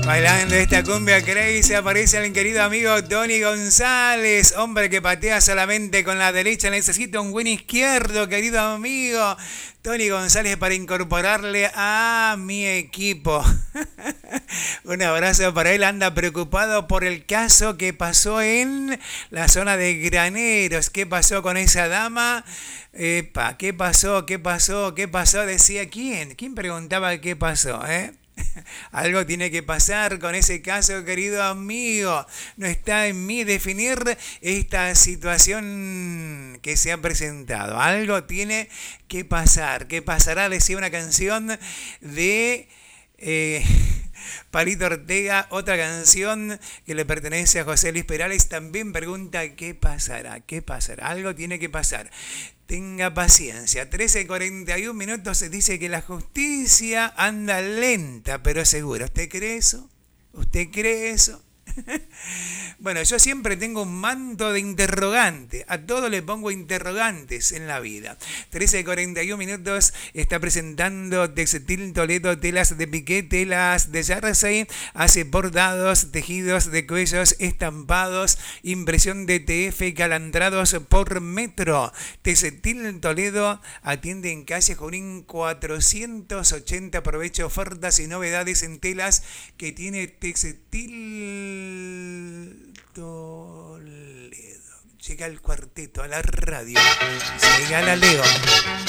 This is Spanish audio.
Bailando esta cumbia crazy aparece el querido amigo Tony González, hombre que patea solamente con la derecha, necesita un buen izquierdo, querido amigo Tony González, para incorporarle a mi equipo. Un abrazo para él, anda preocupado por el caso que pasó en la zona de Graneros. ¿Qué pasó con esa dama? Epa, ¿qué pasó? ¿Qué pasó? ¿Qué pasó? Decía quién. ¿Quién preguntaba qué pasó, Algo tiene que pasar con ese caso, querido amigo. No está en mí definir esta situación que se ha presentado. Algo tiene que pasar. ¿Qué pasará? Decía una canción de Palito Ortega, otra canción que le pertenece a José Luis Perales. También pregunta ¿qué pasará? ¿Qué pasará? Algo tiene que pasar. Tenga paciencia. 13:41 minutos. Se dice que la justicia anda lenta, pero segura. ¿Usted cree eso? ¿Usted cree eso? Bueno, yo siempre tengo un manto de interrogante. A todo le pongo interrogantes en la vida. 13:41 minutos. Está presentando Textil Toledo, telas de piqué, telas de jersey. Hace bordados, tejidos de cuellos, estampados, impresión de TF, calandrados por metro. Textil Toledo atiende en calle Junín 480. Aprovecha ofertas y novedades en telas que tiene Textil Toledo. Llega el cuarteto a la radio. Llega la Leo.